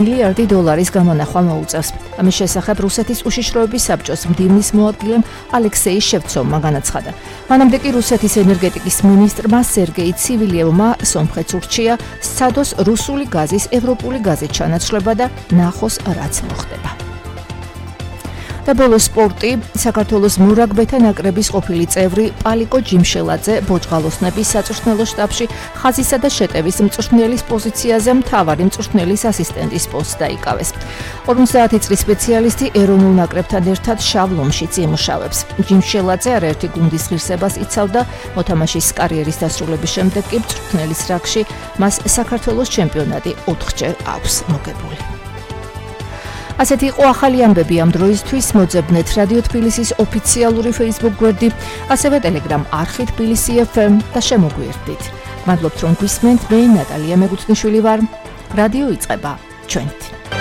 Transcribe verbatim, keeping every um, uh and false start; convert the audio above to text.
მილიარდი დოლარის გამონახვა მოუწევს. ამის შესახებ რუსეთის უშიშროების საბჭოს მდივნის მოადგილემ ალექსეი შევცოვმა განაცხადა. მანამდე კი რუსეთის ენერგეტიკის მინისტრმა სერგეი ცივილიევმა სომხეთს ურჩია სცადოს რუსული გაზის ევროპული გაზით ჩანაცვლება და ნახოს რაც მოხდება. და ბოლო სპორტი საქართველოს მურაგბეთა ნაკრების ყოფილი წევრი პალიკო ჯიმშელაძე ბოჭღალოსნების საწვრთნელო შტაბში ხაზისა და შეტევის მწვრთნელის პოზიციაზე მთავარი მწვრთნელის ასისტენტის პოსტს დაიკავეს. ორმოცდაათი წლის სპეციალისტი ეროვნულ ნაკრებთან ერთად შავ ლომშიც იმუშავებს. ჯიმშელაძე არაერთი გუნდის ღირსებას იცავდა, მოთამაშის კარიერის დასრულების შემდეგ კი მწვრთნელის რანგში მას საქართველოს ჩემპიონატი ოთხჯერ აქვს მოგებული. ასეთი იყო ახალი ამბები ამ დროისთვის. მოძებნეთ რადიო თბილისის ოფიციალური Facebook გვერდი, ასევე Telegram არხი თბილისი ეფ ემ და შემოგვიერთდით. მადლობთ რომ გვისმენთ, მე ნატალია მეგუთნიშვილი ვარ. რადიო იწყება ჩვენით.